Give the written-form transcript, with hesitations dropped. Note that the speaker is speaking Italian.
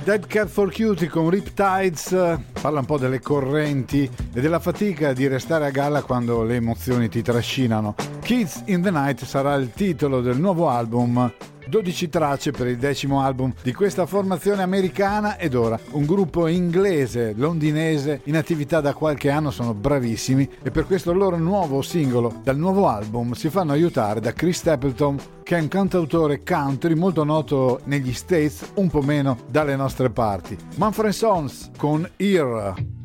Dead Cat for Cutie con Riptides parla un po' delle correnti e della fatica di restare a galla quando le emozioni ti trascinano. Kids in the Night sarà il titolo del nuovo album, 12 tracce per il 10° album di questa formazione americana, ed ora un gruppo inglese, londinese, in attività da qualche anno, sono bravissimi e per questo loro nuovo singolo dal nuovo album si fanno aiutare da Chris Stapleton, che è un cantautore country molto noto negli States, un po' meno dalle nostre parti. Mumford & Sons con Here.